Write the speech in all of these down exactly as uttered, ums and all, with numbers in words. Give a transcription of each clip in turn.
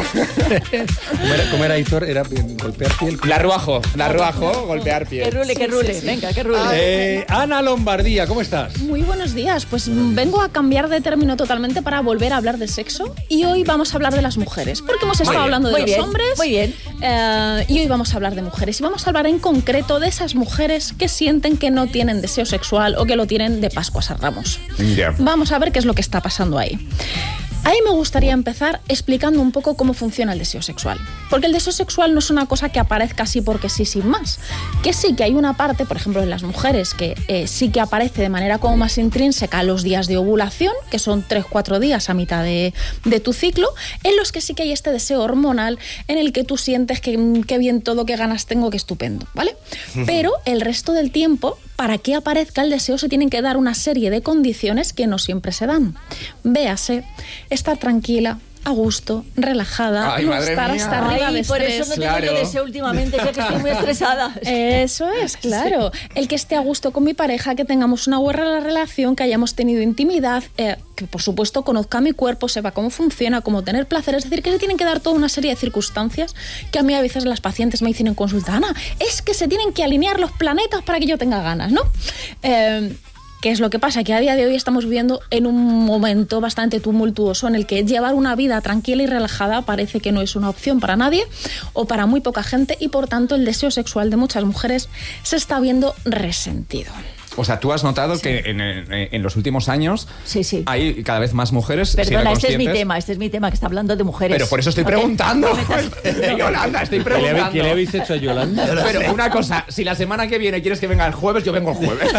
¿Cómo era, cómo era Aitor? ¿Era golpear piel? La ruajo, la ruajo, golpear piel. Que rule, que rule, sí, sí, venga, que rule. Eh, Ana Lombardía, ¿cómo estás? Muy buenos días, pues vengo a cambiar de término totalmente para volver a hablar de sexo y hoy vamos a hablar de las mujeres, porque hemos estado hablando de muy los bien, hombres muy bien. Eh, y hoy vamos a hablar de mujeres y vamos a hablar en concreto de esas mujeres que sienten que no tienen deseo sexual o que lo tienen de Pascuas a Ramos. Yeah. Vamos a ver qué es lo que está pasando ahí. Ahí me gustaría empezar explicando un poco cómo funciona el deseo sexual. Porque el deseo sexual no es una cosa que aparezca así porque sí, sin más. Que sí que hay una parte, por ejemplo, en las mujeres, que eh, sí que aparece de manera como más intrínseca los días de ovulación, que son tres cuatro días a mitad de, de tu ciclo, en los que sí que hay este deseo hormonal en el que tú sientes que, que bien todo, qué ganas tengo, qué estupendo, ¿vale? Pero el resto del tiempo, para que aparezca el deseo, se tienen que dar una serie de condiciones que no siempre se dan. Véase, estar tranquila, a gusto, relajada, Ay, no madre estar mía. hasta arriba Ay, de por estrés. eso no tengo Claro. yo deseo últimamente, ya que estoy muy estresada. Eso es, claro. El que esté a gusto con mi pareja, que tengamos una buena relación, que hayamos tenido intimidad, eh, que por supuesto conozca mi cuerpo, sepa cómo funciona, cómo tener placer. Es decir, que se tienen que dar toda una serie de circunstancias que a mí a veces las pacientes me dicen en consulta: Ana, es que se tienen que alinear los planetas para que yo tenga ganas, ¿no? Eh, ¿Qué es lo que pasa? Que a día de hoy estamos viviendo en un momento bastante tumultuoso en el que llevar una vida tranquila y relajada parece que no es una opción para nadie o para muy poca gente y por tanto el deseo sexual de muchas mujeres se está viendo resentido. O sea, tú has notado Sí. que en, en, en los últimos años Sí, sí. hay cada vez más mujeres Perdona, siendo este es mi conscientes. tema, este es mi tema, que está hablando de mujeres. Pero por eso estoy ¿Ok? preguntando. No metas- Yolanda, estoy ¿Qué le, habe- preguntando. qué le habéis hecho a Yolanda? Pero una cosa, si la semana que viene quieres que venga el jueves, yo vengo el jueves.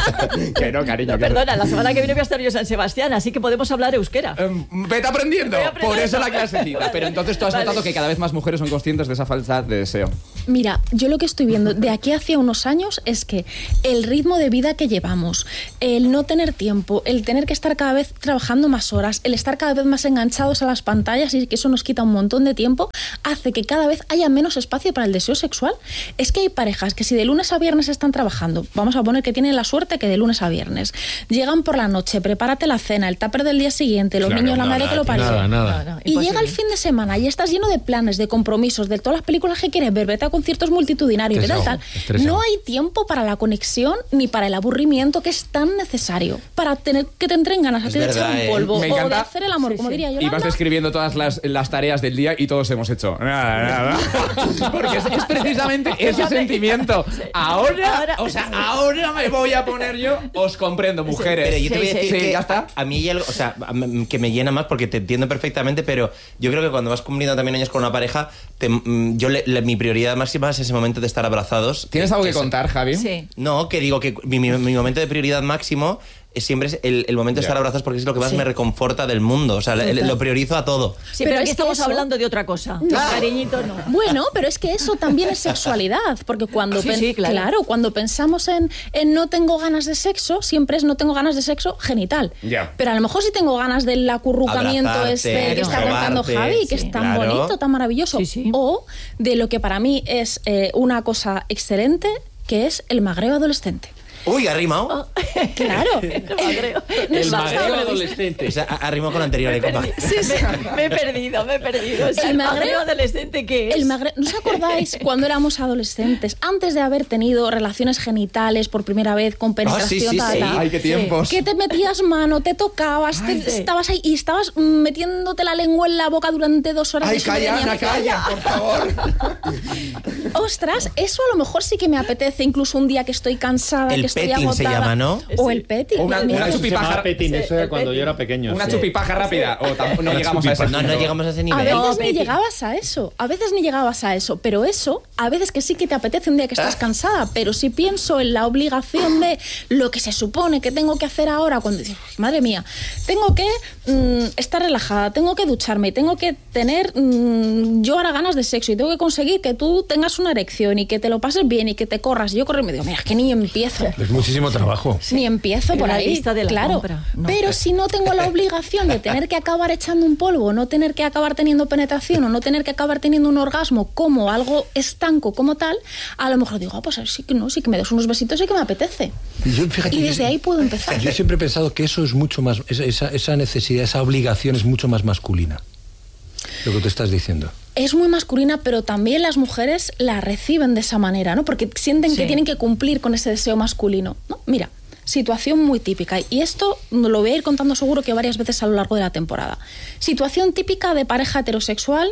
Que no, cariño. No, que no. perdona, la semana que viene voy a estar yo en San Sebastián, así que podemos hablar euskera. Em, vete aprendiendo. Voy aprendiendo. Por eso la clasecita. Pero entonces tú has Vale. notado que cada vez más mujeres son conscientes de esa falta de deseo. Mira, yo lo que estoy viendo de aquí hacia unos años es que el ritmo de vida que llevamos, el no tener tiempo, el tener que estar cada vez trabajando más horas, el estar cada vez más enganchados a las pantallas y que eso nos quita un montón de tiempo, hace que cada vez haya menos espacio para el deseo sexual. Es que hay parejas que si de lunes a viernes están trabajando, vamos a poner que tienen la suerte que de lunes a viernes, llegan por la noche, prepárate la cena, el tupper del día siguiente, los Claro, niños, la no, madre nada, que lo parió. Nada, nada. No, no, Y imposible. llega el fin de semana y estás lleno de planes, de compromisos, de todas las películas que quieres ver, vete a conciertos multitudinarios, vete a Estresado, tal. estresado. No hay tiempo para la conexión ni para el aburrimiento que es tan necesario para tener que te entren ganas a Es ti de echar verdad, un ¿eh? polvo Me o de encanta. hacer el amor, Sí, como sí. diría Y Yolanda. vas describiendo todas las, las tareas del día y todos hemos hecho. Nada, nada. Porque es, es precisamente ese sentimiento. Ahora, Ahora- o sea, ahora me voy a poner yo. Os comprendo, mujeres. Pero yo te voy a Sí, decir sí, que ya está. a mí hay algo, o sea, a mí- que me llena más porque te entiendo perfectamente, pero yo creo que cuando vas cumpliendo también años con una pareja, te- mm, yo le- le- mi prioridad máxima es ese momento de estar abrazados. ¿Tienes algo que es- contar, Javi? Sí. No, que digo que mi, mi- mi momento de prioridad máximo es siempre es el, el momento de Ya. estar abrazados porque es lo que más Sí. me reconforta del mundo. O sea, le- Total. lo priorizo a todo. Sí, Pero pero, aquí es que estamos eso- hablando de otra cosa. Cariñito, no. Bueno, pero es que eso también es sexualidad, porque cuando Sí, pen- sí, claro. cuando pensamos en, en no tengo ganas de sexo, siempre es no tengo ganas de sexo genital. Ya. Pero a lo mejor sí tengo ganas del acurrucamiento Abrazarte, este que está sobarte, contando Javi, que sí, es tan claro. bonito, tan maravilloso. Sí, sí. O de lo que para mí es eh, una cosa excelente, que es el magreo adolescente. Uy, ha rimado. Claro. El magreo. El No magreo sabes. adolescente. O sea, ha, ha rimado con anterior. ¿eh, compa? Sí, sí. Me, me he perdido, me he perdido. O sea, El el magreo- magreo adolescente, ¿qué es? El magre- ¿No os acordáis cuando éramos adolescentes, antes de haber tenido relaciones genitales por primera vez con penetración? sí, sí, tal, sí. tal? Ay, qué tiempos. Que te metías mano, te tocabas, te- Ay, sí. estabas ahí y estabas mm, metiéndote la lengua en la boca durante dos horas. Ay, y eso no calla, tenía Ana, calla, por favor. Ostras, eso a lo mejor sí que me apetece, incluso un día que estoy cansada, El que estoy petting se agotada. llama, ¿no? O Sí. el petting. O una- mira, una pues- Eso se chupipaja- llamaba petín, eso era el cuando petín. yo era pequeño. Una sí. chupipaja rápida. O tampoco no Una llegamos a ese chupipaja. No, no punto. llegamos a ese A nivel. veces No, ni Betty. llegabas a eso, a veces ni llegabas a eso, pero eso, a veces que sí que te apetece un día que estás cansada, pero si pienso en la obligación de lo que se supone que tengo que hacer ahora, cuando dices, madre mía, tengo que mm, estar relajada, tengo que ducharme, tengo que tener mm, yo ahora ganas de sexo y tengo que conseguir que tú tengas una erección y que te lo pases bien y que te corras. Y yo corro y me digo, mira, es que ni empiezo. Es muchísimo trabajo. Ni empiezo En por la ahí, lista de la claro. compra. No. Pero si no tengo la obligación de tener que acabar echando un polvo, no tener que acabar teniendo penetración o no tener que acabar teniendo un orgasmo como algo estanco como tal, a lo mejor digo, ah, pues sí que no, sí que me das unos besitos y que me apetece. Y, yo, fíjate, Y desde yo- ahí puedo empezar. Yo siempre he pensado que eso es mucho más, esa, esa, esa necesidad, esa obligación es mucho más masculina. Lo que tú estás diciendo. Es muy masculina, pero también las mujeres la reciben de esa manera, ¿no? Porque sienten Sí. que tienen que cumplir con ese deseo masculino, ¿no? Mira, situación muy típica, y esto lo voy a ir contando seguro que varias veces a lo largo de la temporada. Situación típica de pareja heterosexual,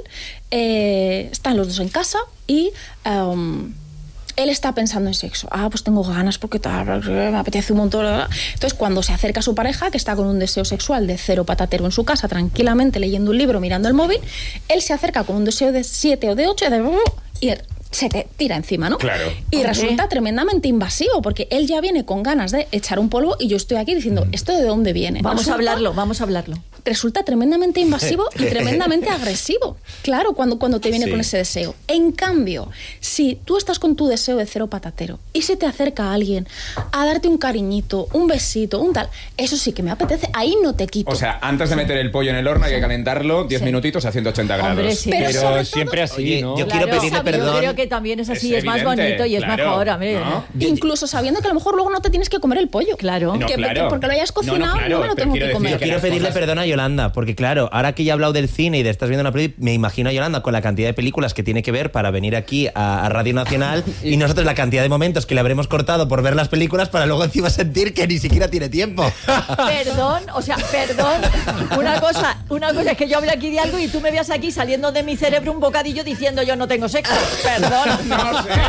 eh, están los dos en casa y um, él está pensando en sexo. Ah, pues tengo ganas porque tal, me apetece un montón. Entonces, cuando se acerca a su pareja, que está con un deseo sexual de cero patatero en su casa, tranquilamente leyendo un libro, mirando el móvil, él se acerca con un deseo de siete o de ocho y se te tira encima, ¿no? Claro. Y ¿Por resulta qué? tremendamente invasivo, porque él ya viene con ganas de echar un polvo y yo estoy aquí diciendo, ¿esto de dónde viene? Vamos Resulta- a hablarlo, vamos a hablarlo. Resulta tremendamente invasivo y tremendamente agresivo. Claro, cuando, cuando te viene Sí. con ese deseo. En cambio, si tú estás con tu deseo de cero patatero y se te acerca alguien a darte un cariñito, un besito, un tal, eso sí que me apetece, ahí no te quito. O sea, antes de meter el pollo en el horno hay que calentarlo diez Sí. minutitos a ciento ochenta grados. Hombre, sí. Pero Pero, sobre todo- siempre así, Oye, ¿no? yo quiero pedirle Yo perdón. creo que también es así, Es es, más evidente, bonito y es claro, mejor. Hombre. ¿no? Incluso sabiendo que a lo mejor luego no te tienes que comer el pollo. Claro. No, que, claro. que porque lo hayas No, no, cocinado, no, claro, me lo pero tengo quiero que decir comer. Yo que quiero las pedirle cosas- perdón a Yolanda, porque claro, ahora que ya he hablado del cine y de estás viendo una peli, me imagino a Yolanda con la cantidad de películas que tiene que ver para venir aquí a, a Radio Nacional y nosotros la cantidad de momentos que le habremos cortado por ver las películas para luego encima sentir que ni siquiera tiene tiempo. Perdón, o sea, perdón. Una cosa, una cosa es que yo hable aquí de algo y tú me veas aquí saliendo de mi cerebro un bocadillo diciendo yo no tengo sexo. Perdón. No sé.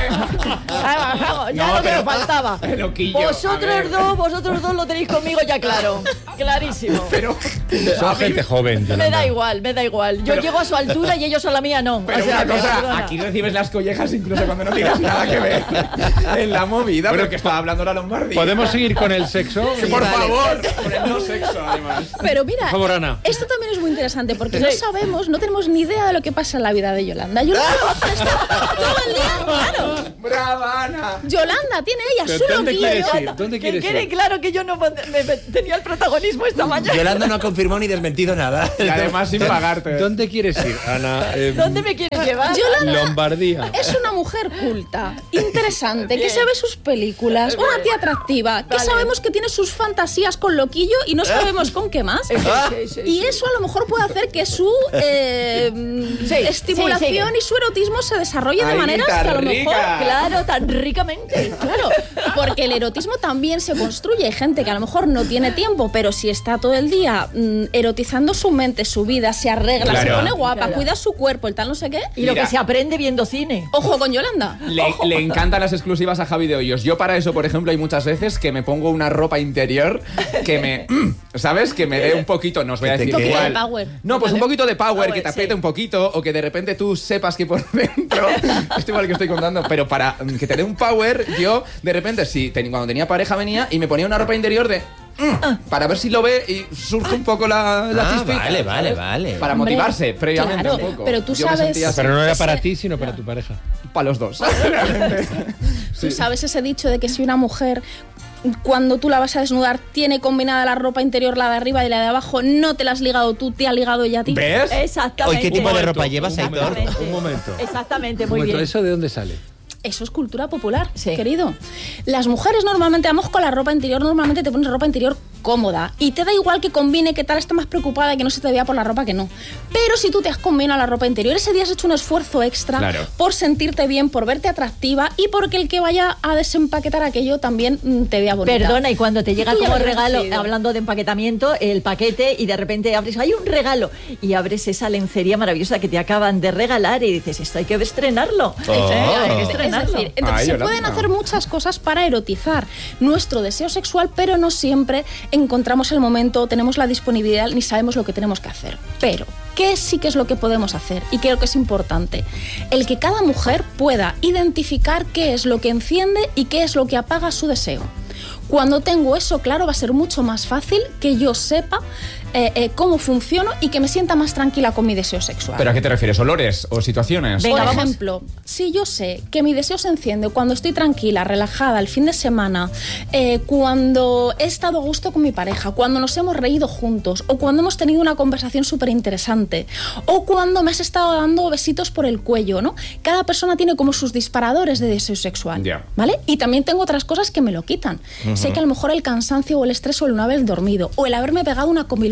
Vamos, vamos, ya No, lo que pero- me faltaba. Loquillo, a ver. Vosotros dos, vosotros dos lo tenéis conmigo ya claro. Clarísimo. Pero, Son gente joven, Yolanda. Me da igual, me da igual. Yo Pero- llego a su altura y ellos a la mía no. pero O sea, una que, cosa, perdona. aquí recibes las collejas incluso cuando no tienes nada que ver en la movida, pero que estaba hablando la Lombardía. ¿Podemos seguir con el sexo? Sí, por favor, por el no sexo, además. Pero mira, Por favor, Ana. esto también es muy interesante porque no sabemos, no tenemos ni idea de lo que pasa en la vida de Yolanda. Yolanda está todo el día, claro. ¡Brava, Ana! Yolanda tiene ella ¿Pero su dónde loquillo. quieres ir? ¿Dónde Que quieres quede ir? claro que yo no me- me- tenía el protagonismo esta mañana. Yolanda no ha confirmado ni desmentido nada. Y además sin pagarte. ¿Dónde quieres ir, Ana? Eh, ¿Dónde me quieres llevar? Yolanda Lombardía. es una mujer culta, interesante, que Bien. se ve sus películas, una tía atractiva, que Vale. sabemos que tiene sus fantasías con loquillo y no sabemos con qué más. Sí, sí, sí, Y sí. eso a lo mejor puede hacer que su eh, Sí, estimulación sí, sí. y su erotismo se desarrolle de Ay, maneras tan que a lo mejor... rica. Claro, tan ricamente. Claro, porque el erotismo también se construye. Hay gente que a lo mejor no tiene tiempo, pero si está todo el día mm, erotizando su mente, su vida, se arregla, se Claro. pone guapa, Claro. cuida su cuerpo, el tal no sé qué. Y lo Mira. que se aprende viendo cine. Ojo con Yolanda. Le, le encantan las exclusivas a Javi de Hoyos. Yo para eso, por ejemplo, hay muchas veces que me pongo una ropa interior que me... ¿Sabes? Que me dé un poquito, no os voy a Que te decir quede- cuál. Un poquito de power. No, pues un poquito de power, Power, que te sí. apriete un poquito o que de repente tú sepas que por dentro... Esto igual que estoy contando, pero para mm, que te dé un power, yo de repente, sí, ten- cuando tenía pareja venía y me ponía una ropa interior de... mm, para ver si lo ve y surge un poco la, la Ah, chispita, vale, vale, ¿sabes? vale. Para Hombre, motivarse previamente claro, un poco. pero tú Yo me sabes- sentía así. Pero no era para Ese- ti, sino para tu pareja. Para los dos. Realmente. Tú sabes ese dicho de que si una mujer, cuando tú la vas a desnudar, tiene combinada la ropa interior, la de arriba y la de abajo, no te la has ligado tú, te ha ligado ella a ti. ¿Ves? Exactamente. Oye, ¿qué tipo de momento, ropa llevas, un Aitor? momento. Un momento. Exactamente, Un muy momento, bien. ¿eso de dónde sale? Eso es cultura popular, Sí. querido. Las mujeres normalmente vamos con la ropa interior, normalmente te pones ropa interior cómoda y te da igual que combine, que tal, esté más preocupada de que no se te vea por la ropa que no. Pero si tú te has combinado la ropa interior, ese día has hecho un esfuerzo extra Claro. por sentirte bien, por verte atractiva y porque el que vaya a desempaquetar aquello también mm, te vea bonita. Perdona, y cuando te llega Tú ya como lo has regalo, decidido. hablando de empaquetamiento, el paquete y de repente abres, hay un regalo y abres esa lencería maravillosa que te acaban de regalar y dices, esto hay que estrenarlo. Oh. ¿Eh? Hay que Es estrenarlo. decir, entonces Ay, se Yolanda. pueden hacer muchas cosas para erotizar nuestro deseo sexual, pero no siempre encontramos el momento, tenemos la disponibilidad ni sabemos lo que tenemos que hacer. Pero, ¿qué sí que es lo que podemos hacer? Y creo que es importante. El que cada mujer pueda identificar qué es lo que enciende y qué es lo que apaga su deseo. Cuando tengo eso claro, va a ser mucho más fácil que yo sepa eh, eh, cómo funciono y que me sienta más tranquila con mi deseo sexual. ¿Pero a qué te refieres? ¿Olores o situaciones? Venga, Por vamos. ejemplo, si yo sé que mi deseo se enciende cuando estoy tranquila, relajada, el fin de semana, eh, cuando he estado a gusto con mi pareja, cuando nos hemos reído juntos, o cuando hemos tenido una conversación súper interesante, o cuando me has estado dando besitos por el cuello, ¿no? Cada persona tiene como sus disparadores de deseo sexual, Ya. ¿vale? Y también tengo otras cosas que me lo quitan. Sé que a lo mejor el cansancio o el estrés o el no haber dormido, o el haberme pegado una comilona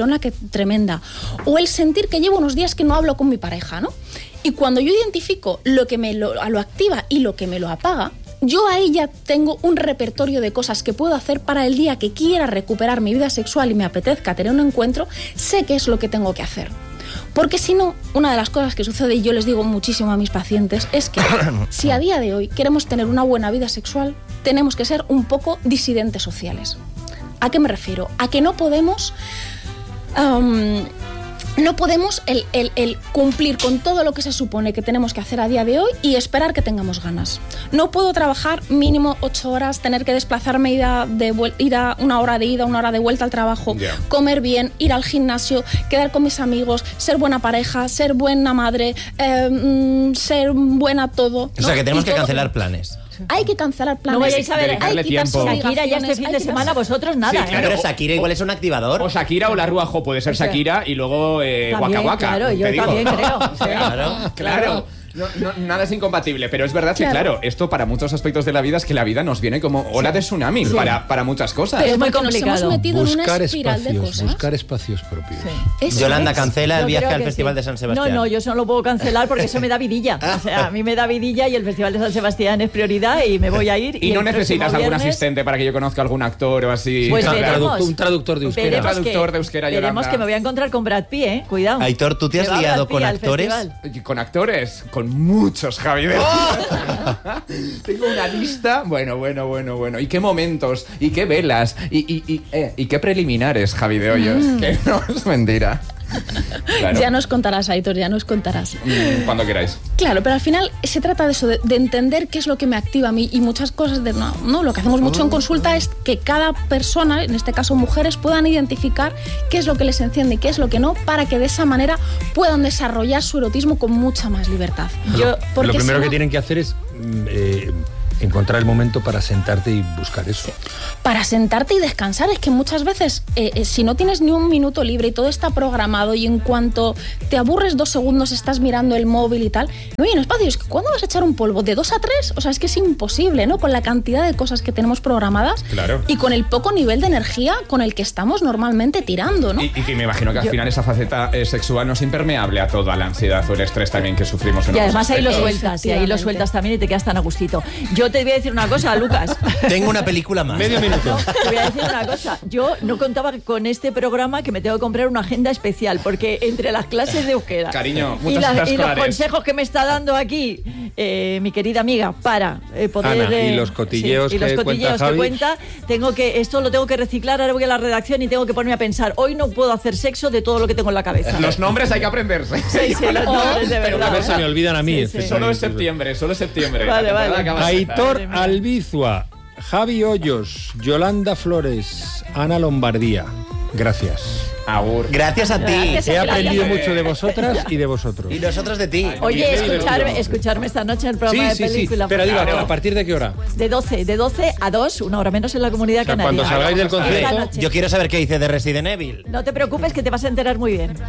insomnia que tremenda, o el sentir que llevo unos días que no hablo con mi pareja, ¿no? Y cuando yo identifico lo que me lo, lo activa y lo que me lo apaga, yo ahí ya tengo un repertorio de cosas que puedo hacer para el día que quiera recuperar mi vida sexual y me apetezca tener un encuentro, sé qué es lo que tengo que hacer. Porque si no, una de las cosas que sucede, y yo les digo muchísimo a mis pacientes, es que si a día de hoy queremos tener una buena vida sexual, tenemos que ser un poco disidentes sociales. ¿A qué me refiero? A que no podemos... Um, No podemos el, el, el cumplir con todo lo que se supone que tenemos que hacer a día de hoy y esperar que tengamos ganas. No puedo trabajar mínimo ocho horas, tener que desplazarme, ir a, de, ir a una hora de ida, una hora de vuelta al trabajo, yeah. comer bien, ir al gimnasio, quedar con mis amigos, ser buena pareja, ser buena madre, eh, ser buena todo. O sea, que tenemos y que todo, cancelar planes. Hay que cancelar planes. No vayáis a ver, hay que Shakira ya este fin de semana, vosotros nada. Sí, ¿eh? claro. Pero Shakira igual es un activador. O Shakira o la Ruajo, puede ser Shakira y luego eh, También, Waka Waka. Claro, yo te digo. también creo. O sea, Claro. claro. No, no, nada es incompatible, pero es verdad que, Claro. claro, esto para muchos aspectos de la vida es que la vida nos viene como ola de tsunami Sí. para, para muchas cosas. Pero Es muy porque nos complicado. hemos metido en una Buscar espiral de espacios, cosas. buscar espacios propios. Sí. Eso Yolanda, es. cancela el Yo viaje creo al que Festival sí. de San Sebastián. No, no, yo eso no lo puedo cancelar porque eso me da vidilla. O sea, a mí me da vidilla y el Festival de San Sebastián es prioridad y me voy a ir. Y, y no el necesitas próximo algún viernes- asistente para que yo conozca algún actor o así. Pues Tra- veremos. traductor- un traductor de euskera. Veremos Traductor que- de euskera, Veremos Yolanda. que me voy a encontrar con Brad Pitt, ¿eh? Cuidado. Aitor, ¿tú te has Que va liado Brad Pitt con al actores? festival. Y con actores, con muchos, Javi. ¡Oh! Tengo una lista. Bueno, bueno, bueno, bueno. ¿Y qué momentos? ¿Y qué velas? ¿Y, y, y, eh, ¿y qué preliminares, Javi de Hoyos? Mm. Que no es mentira. Claro. Ya nos contarás, Aitor, ya nos contarás. Mm, Cuando queráis. Claro, pero al final se trata de eso, de, de entender qué es lo que me activa a mí y muchas cosas de no, no, lo que hacemos mucho en consulta es que cada persona, en este caso mujeres, puedan identificar qué es lo que les enciende y qué es lo que no, para que de esa manera puedan desarrollar su erotismo con mucha más libertad. Yo- porque Lo primero si no- que tienen que hacer es mm, eh, encontrar el momento para sentarte y buscar eso. para sentarte y descansar. Es que muchas veces, eh, eh, si no tienes ni un minuto libre y todo está programado y en cuanto te aburres dos segundos estás mirando el móvil y tal, no hay un espacio. Es que ¿cuándo vas a echar un polvo? ¿De dos a tres? O sea, es que es imposible, ¿no? Con la cantidad de cosas que tenemos programadas Claro. y con el poco nivel de energía con el que estamos normalmente tirando, ¿no? Y, y que me imagino que al Yo- final esa faceta eh, sexual no es impermeable a toda la ansiedad o el estrés también que sufrimos en Y otros además ahí lo aspectos. sueltas, y ahí lo Efectivamente. sueltas también y te quedas tan a gustito. Yo te voy a decir una cosa, Lucas. Tengo una película más. Medio minuto. No, te voy a decir una cosa. Yo no contaba con este programa que me tengo que comprar una agenda especial, porque entre las clases de euskera Cariño, y, muchas la- citas y los escolares. consejos que me está dando aquí eh, mi querida amiga para eh, poder... Ana, y eh, los cotilleos y los que cuenta cotilleos que Javi. cuenta, tengo que, esto lo tengo que reciclar, ahora voy a la redacción y tengo que ponerme a pensar, hoy no puedo hacer sexo de todo lo que tengo en la cabeza. Los nombres hay que aprenderse. Sí, sí, los nombres de Pero verdad. A ver, se me olvidan a mí. Sí, sí. etcétera. Solo es septiembre, solo es septiembre. Vale, La temporada vale. acaba de Aitor Madre mía. Albizua, Javi Hoyos, Yolanda Flores, Ana Lombardía. Gracias. Agur. Gracias a ti. Gracias. He aprendido Gracias. mucho de vosotras y de vosotros. Y nosotros de ti. Oye, Bien escucharme, divertido. escucharme esta noche en el Sí, programa sí, de sí. película. Pero por digo, favor. ¿a partir de qué hora? De doce, de doce a dos, una hora menos en la Comunidad sea, Canaria. cuando salgáis del Esta concierto. noche. Yo quiero saber qué dice de Resident Evil. No te preocupes que te vas a enterar muy bien.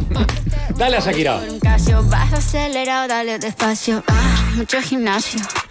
Dale a Shakira. Por un Casio, vas acelerado, dale despacio. Ah, mucho gimnasio.